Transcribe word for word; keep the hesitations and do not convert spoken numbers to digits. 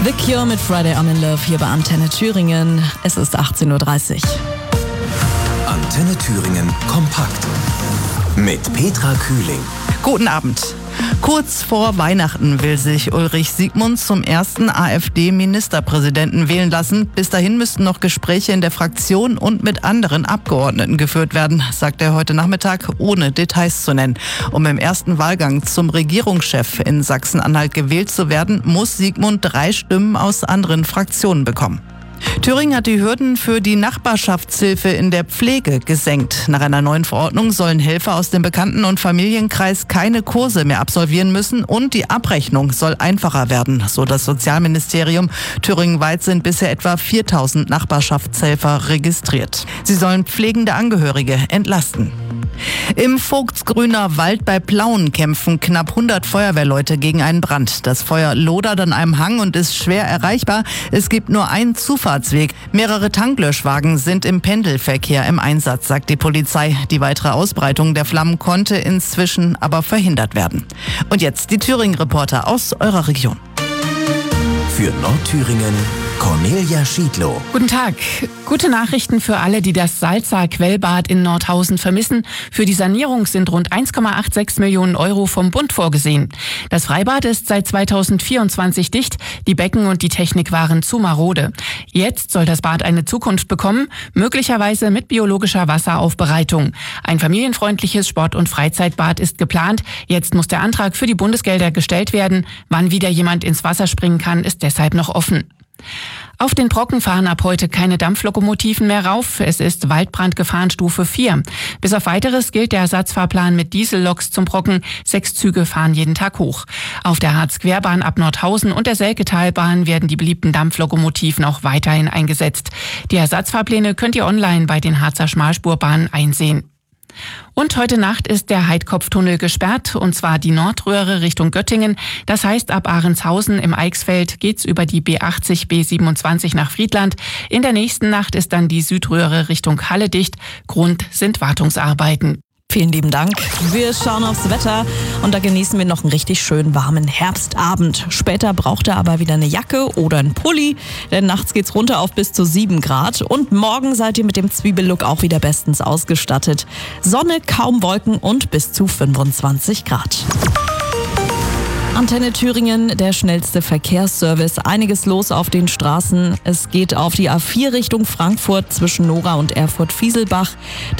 The Cure mit Friday I'm in Love hier bei Antenne Thüringen. Es ist achtzehn Uhr dreißig. Antenne Thüringen kompakt mit Petra Kühling. Guten Abend. Kurz vor Weihnachten will sich Ulrich Siegmund zum ersten AfD-Ministerpräsidenten wählen lassen. Bis dahin müssten noch Gespräche in der Fraktion und mit anderen Abgeordneten geführt werden, sagt er heute Nachmittag, ohne Details zu nennen. Um im ersten Wahlgang zum Regierungschef in Sachsen-Anhalt gewählt zu werden, muss Siegmund drei Stimmen aus anderen Fraktionen bekommen. Thüringen hat die Hürden für die Nachbarschaftshilfe in der Pflege gesenkt. Nach einer neuen Verordnung sollen Helfer aus dem Bekannten- und Familienkreis keine Kurse mehr absolvieren müssen und die Abrechnung soll einfacher werden, so das Sozialministerium. Thüringenweit sind bisher etwa viertausend Nachbarschaftshelfer registriert. Sie sollen pflegende Angehörige entlasten. Im Vogtsgrüner Wald bei Plauen kämpfen knapp hundert Feuerwehrleute gegen einen Brand. Das Feuer lodert an einem Hang und ist schwer erreichbar. Es gibt nur einen Zufahrtsweg. Mehrere Tanklöschwagen sind im Pendelverkehr im Einsatz, sagt die Polizei. Die weitere Ausbreitung der Flammen konnte inzwischen aber verhindert werden. Und jetzt die Thüringen-Reporter aus eurer Region. Für Nordthüringen Cornelia Schiedlow. Guten Tag. Gute Nachrichten für alle, die das Salzer Quellbad in Nordhausen vermissen. Für die Sanierung sind rund eins Komma sechsundachtzig Millionen Euro vom Bund vorgesehen. Das Freibad ist seit zweitausendvierundzwanzig dicht. Die Becken und die Technik waren zu marode. Jetzt soll das Bad eine Zukunft bekommen, möglicherweise mit biologischer Wasseraufbereitung. Ein familienfreundliches Sport- und Freizeitbad ist geplant. Jetzt muss der Antrag für die Bundesgelder gestellt werden. Wann wieder jemand ins Wasser springen kann, ist deshalb noch offen. Auf den Brocken fahren ab heute keine Dampflokomotiven mehr rauf. Es ist Waldbrandgefahrenstufe vier. Bis auf Weiteres gilt der Ersatzfahrplan mit Dieselloks zum Brocken. Sechs Züge fahren jeden Tag hoch. Auf der Harz-Querbahn ab Nordhausen und der Selketalbahn werden die beliebten Dampflokomotiven auch weiterhin eingesetzt. Die Ersatzfahrpläne könnt ihr online bei den Harzer Schmalspurbahnen einsehen. Und heute Nacht ist der Heidkopftunnel gesperrt, und zwar die Nordröhre Richtung Göttingen. Das heißt, ab Ahrenshausen im Eichsfeld geht's über die B achtzig, B siebenundzwanzig nach Friedland. In der nächsten Nacht ist dann die Südröhre Richtung Halle dicht. Grund sind Wartungsarbeiten. Vielen lieben Dank. Wir schauen aufs Wetter und da genießen wir noch einen richtig schönen warmen Herbstabend. Später braucht er aber wieder eine Jacke oder einen Pulli, denn nachts geht's runter auf bis zu sieben Grad. Und morgen seid ihr mit dem Zwiebellook auch wieder bestens ausgestattet. Sonne, kaum Wolken und bis zu fünfundzwanzig Grad. Antenne Thüringen, der schnellste Verkehrsservice. Einiges los auf den Straßen. Es geht auf die A vier Richtung Frankfurt zwischen Nora und Erfurt-Fieselbach.